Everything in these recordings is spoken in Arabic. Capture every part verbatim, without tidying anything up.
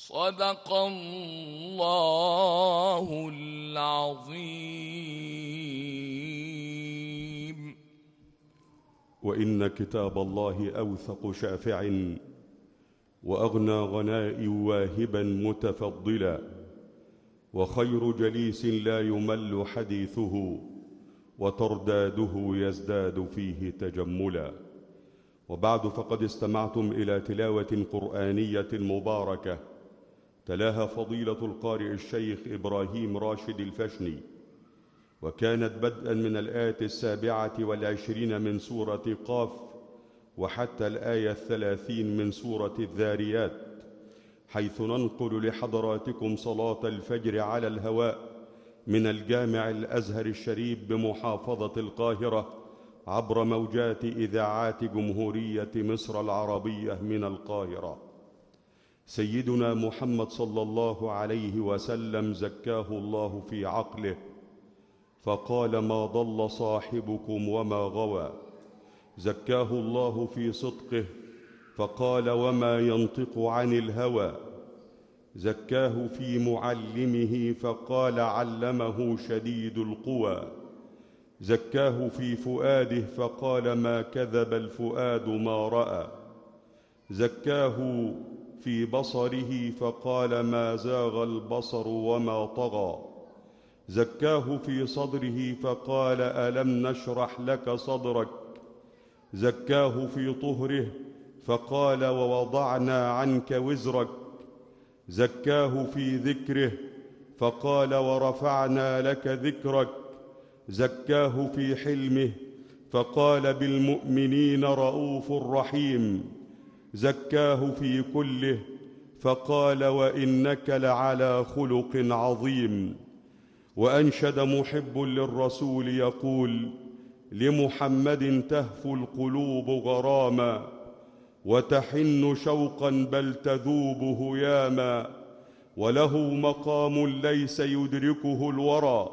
صدق الله العظيم. وإن كتاب الله أوثق شافع وأغنى غناء واهبا متفضلا، وخير جليس لا يمل حديثه وترداده يزداد فيه تجملا. وبعد، فقد استمعتم إلى تلاوة قرآنية مباركة تلاها فضيلة القارئ الشيخ إبراهيم راشد الفشني، وكانت بدءا من الآية السابعة والعشرين من سورة قاف وحتى الآية الثلاثين من سورة الذاريات، حيث ننقل لحضراتكم صلاة الفجر على الهواء من الجامع الأزهر الشريف بمحافظة القاهرة عبر موجات إذاعات جمهورية مصر العربية من القاهرة. سيدنا محمد صلى الله عليه وسلم زكاه الله في عقله فقال: ما ضل صاحبكم وما غوى. زكاه الله في صدقه فقال: وما ينطق عن الهوى. زكاه في معلمه فقال: علمه شديد القوى. زكاه في فؤاده فقال: ما كذب الفؤاد ما رأى. زكاه في بصره فقال: ما زاغ البصر وما طغى. زكاه في صدره فقال: ألم نشرح لك صدرك. زكاه في طهره فقال: ووضعنا عنك وزرك. زكاه في ذكره فقال: ورفعنا لك ذكرك. زكاه في حلمه فقال: بالمؤمنين رؤوف رحيم. زكاه في كله فقال: وإنك لعلى خلق عظيم. وأنشد محب للرسول يقول: لمحمد تهفو القلوب غراما، وتحن شوقا بل تذوب هياما، وله مقام ليس يدركه الورى،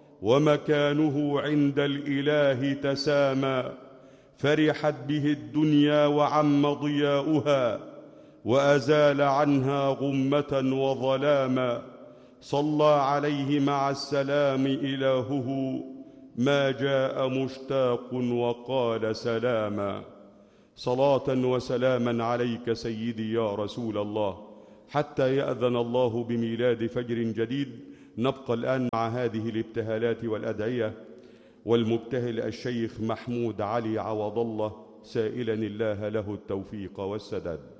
ومكانه عند الإله تسامى. فرحت به الدنيا وعم ضياؤها، وأزال عنها غمة وظلاما. صلى عليه مع السلام إلهه، ما جاء مشتاق وقال سلاما. صلاة وسلاما عليك سيدي يا رسول الله، حتى يأذن الله بميلاد فجر جديد. نبقى الآن مع هذه الابتهالات والأدعية، والمبتهل الشيخ محمود علي عوض الله، سائلا الله له التوفيق والسداد.